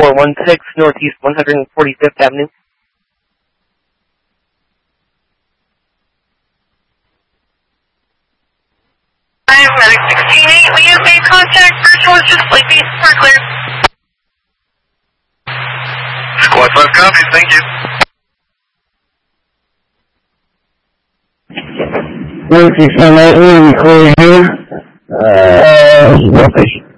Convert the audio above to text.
416 Northeast 145th Avenue. I am Medic 16-8. We have made contact. First one's just sleepy. We're clear. Squad 5 copies. Thank you. 16-8, we clear here. Location.